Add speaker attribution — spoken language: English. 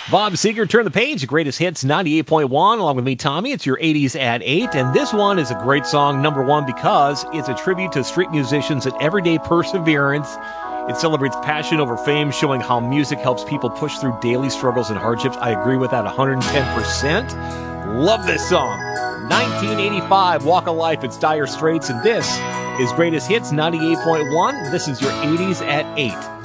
Speaker 1: Bob Seger, Turn the Page, Greatest Hits 98.1, along with me, Tommy. It's your 80s at 8, and this one is a great song, number one, because it's a tribute to street musicians and everyday perseverance. It celebrates passion over fame, showing how music helps people push through daily struggles and hardships. I agree with that 110%. Love this song. 1985, Walk of Life, it's Dire Straits, and this is Greatest Hits 98.1. This is your 80s at 8.